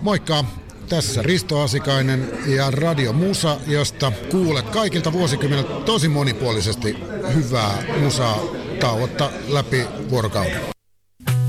Moikka! Tässä Risto Asikainen ja Radio Musa, josta kuulet kaikilta vuosikymmeniltä tosi monipuolisesti hyvää musaa tauotta läpi vuorokauden.